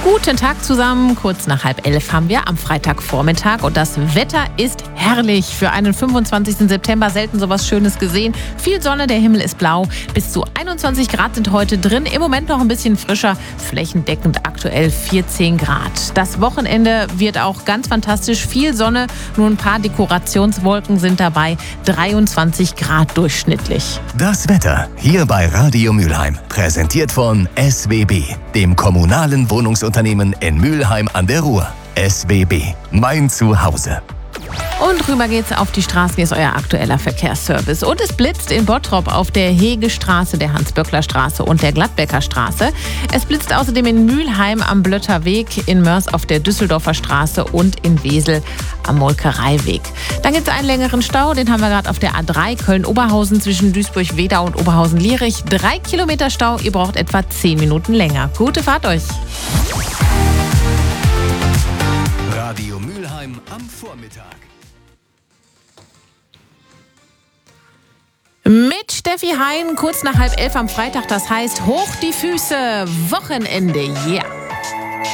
Guten Tag zusammen. Kurz nach 10:30 haben wir am Freitagvormittag und das Wetter ist herrlich. Für einen 25. September selten sowas Schönes gesehen. Viel Sonne, der Himmel ist blau. Bis zu 21 Grad sind heute drin. Im Moment noch ein bisschen frischer. Flächendeckend aktuell 14 Grad. Das Wochenende wird auch ganz fantastisch. Viel Sonne, nur ein paar Dekorationswolken sind dabei. 23 Grad durchschnittlich. Das Wetter hier bei Radio Mülheim. Präsentiert von SWB, dem kommunalen Wohnungsunternehmen in Mülheim an der Ruhr. SWB, mein Zuhause. Und rüber geht's auf die Straße, hier ist euer aktueller Verkehrsservice. Und es blitzt in Bottrop auf der Hegestraße, der Hans-Böckler-Straße und der Gladbecker Straße. Es blitzt außerdem in Mülheim am Blötterweg, in Mörs auf der Düsseldorfer Straße und in Wesel am Molkereiweg. Dann gibt's einen längeren Stau, den haben wir gerade auf der A3 Köln-Oberhausen zwischen Duisburg-Wedau und Oberhausen-Lierich. 3 Kilometer Stau, ihr braucht etwa 10 Minuten länger. Gute Fahrt euch! Radio Mülheim am Vormittag. Mit Steffi Hein, kurz nach 10:30 am Freitag, das heißt hoch die Füße, Wochenende, yeah!